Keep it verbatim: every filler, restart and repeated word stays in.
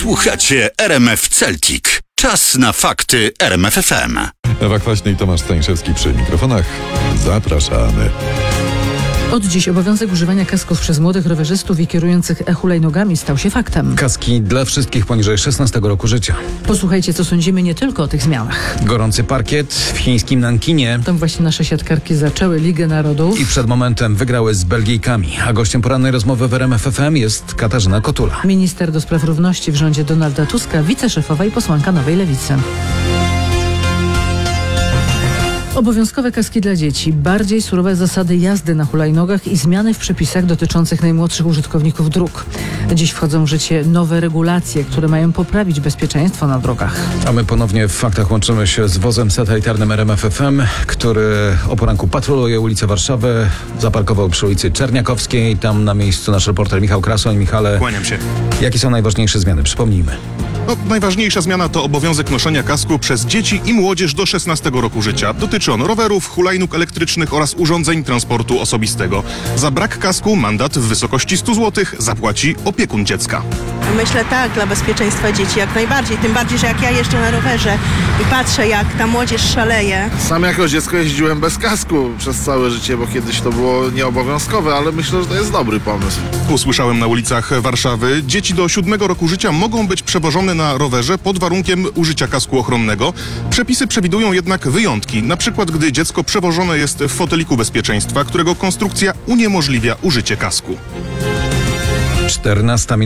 Słuchacie R M F Celtic. Czas na fakty R M F F M. Ewa Kwaśny i Tomasz Stańszewski przy mikrofonach. Zapraszamy. Od dziś obowiązek używania kasków przez młodych rowerzystów i kierujących e-hulajnogami stał się faktem. Kaski dla wszystkich poniżej szesnastego roku życia. Posłuchajcie, co sądzimy nie tylko o tych zmianach. Gorący parkiet w chińskim Nankinie. Tam właśnie nasze siatkarki zaczęły Ligę Narodów. I przed momentem wygrały z Belgijkami. A gościem porannej rozmowy w R M F F M jest Katarzyna Kotula. Minister do spraw równości w rządzie Donalda Tuska, wiceszefowa i posłanka Nowej Lewicy. Obowiązkowe kaski dla dzieci, bardziej surowe zasady jazdy na hulajnogach i zmiany w przepisach dotyczących najmłodszych użytkowników dróg. Dziś wchodzą w życie nowe regulacje, które mają poprawić bezpieczeństwo na drogach. A my ponownie w faktach łączymy się z wozem satelitarnym R M F F M, który o poranku patroluje ulicę Warszawy. Zaparkował przy ulicy Czerniakowskiej. Tam na miejscu nasz reporter Michał Krasoń. Michale, Kłaniam się. jakie są najważniejsze zmiany? Przypomnijmy. No, najważniejsza zmiana to obowiązek noszenia kasku przez dzieci i młodzież do szesnastego roku życia. Dotyczy on rowerów, hulajnóg elektrycznych oraz urządzeń transportu osobistego. Za brak kasku mandat w wysokości stu złotych zapłaci opiekun dziecka. Myślę tak, dla bezpieczeństwa dzieci jak najbardziej. Tym bardziej, że jak ja jeżdżę na rowerze i patrzę, jak ta młodzież szaleje. Sam jako dziecko jeździłem bez kasku przez całe życie, bo kiedyś to było nieobowiązkowe, ale myślę, że to jest dobry pomysł. Usłyszałem na ulicach Warszawy, dzieci do siódmego roku życia mogą być przewożone na rowerze pod warunkiem użycia kasku ochronnego. Przepisy przewidują jednak wyjątki, na przykład gdy dziecko przewożone jest w foteliku bezpieczeństwa, którego konstrukcja uniemożliwia użycie kasku. czternasta